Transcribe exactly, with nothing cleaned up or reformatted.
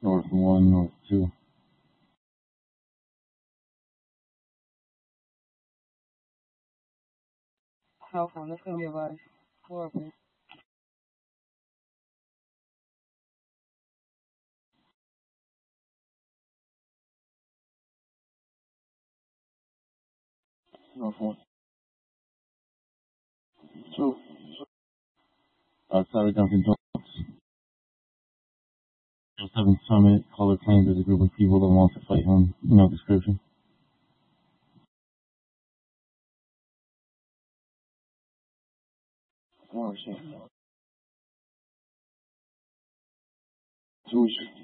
North one, North two. How fun. That's gonna be a lot of floor plan. North one. Two. Outside of Dunkin' Donuts. Joe Seven Summit Color claims there's a group of people that want to fight him. No description. Morrissey. Two.